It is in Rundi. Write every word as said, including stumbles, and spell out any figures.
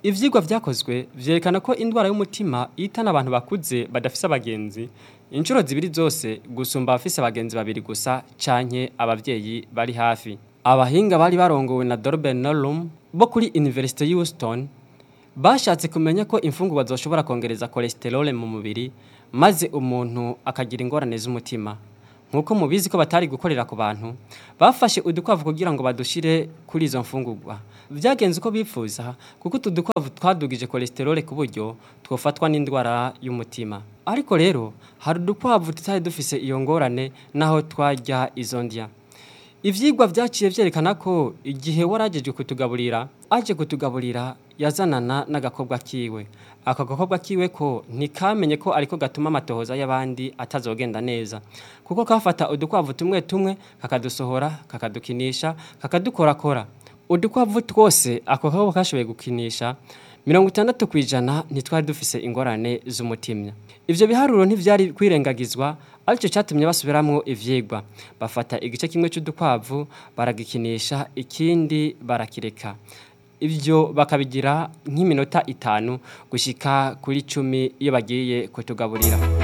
Ivyigwa vyakozwe vyerekana ko indwara y'umutima ihitana abantu bakuze badafise abagenzi incuro zibiri zose gusumba abafise abagenzi babiri gusa canke abavyeyi bari hafi. Abahinga bari barongowe na Dorben Norum bo kuri University Houston bashatse kumenya ko imfungurwa zoshobora kongereza cholesterol mu mubiri maze umuntu akagira ingorane z'umutima. Nkuko mubizi ko batari gukorera ku bantu bafashe udukwavu kugira ngo badushire kuri izo mfungurwa. Vyagenze uko bipfuza kuko tudukwavu twadugije cholesterol ku buryo twofatwa n'indwara y'umutima. Ariko rero hari udukwavu tutari dufise iyo ngorane naho twarya izo ndya. Ivyigwa vyaciye vyerekana ko igihe waragejwe kutugaburira aje kutugaburira yazanana n'agakobwa kiwe. Ako gakobwa kiwe ko ntikamenye ko ariko gatuma amatohoza y'abandi atazogenda neza kuko kafata udukwavu tumwe tumwe kakadusohora kakadukinisha kakadukorakora. Udukwavu twose ako gakobwa kashoboye gukinisha mirongo itandatu kwijana ntitwari dufise ingorane z'umutima. Ivyo biharuro ntivyari kwirengagizwa arico catumye basubiramwo ivyigwa. Bafata igice kimwe c'udukwavu baragikinisha ikindi barakireka. Ivyo bakabigira nk'iminota itanu gushika kuri cumi iyo bagiye kutugaburira.